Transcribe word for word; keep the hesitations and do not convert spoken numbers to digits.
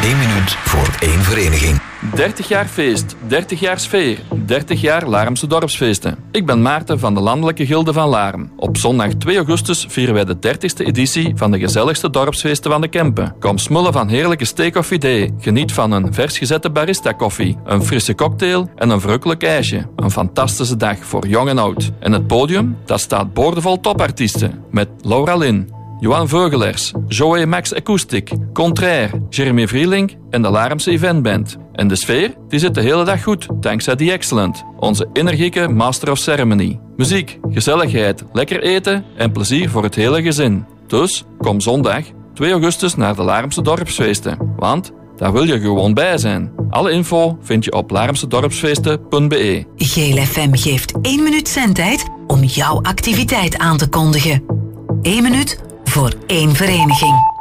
één minuut voor één vereniging. dertig jaar feest, dertig jaar sfeer, dertig jaar Laarmse dorpsfeesten. Ik ben Maarten van de Landelijke Gilde van Laarm. Op zondag twee augustus vieren wij de dertigste editie van de gezelligste dorpsfeesten van de Kempen. Kom smullen van heerlijke steak of idee. Geniet van een vers gezette barista koffie, een frisse cocktail en een verrukkelijk ijsje. Een fantastische dag voor jong en oud. En het podium, dat staat boordevol topartiesten. Met Laura Lin, Johan Veugelers, Joey Max Acoustic, Contraire, Jeremy Vrieling en de Laarmse Eventband. En de sfeer, die zit de hele dag goed, dankzij The Excellent, onze energieke Master of Ceremony. Muziek, gezelligheid, lekker eten en plezier voor het hele gezin. Dus, kom zondag, twee augustus naar de Laarmse dorpsfeesten, want daar wil je gewoon bij zijn. Alle info vind je op laarmsedorpsfeesten punt b e. Geel F M geeft één minuut zendtijd om jouw activiteit aan te kondigen. Eén minuut voor één vereniging.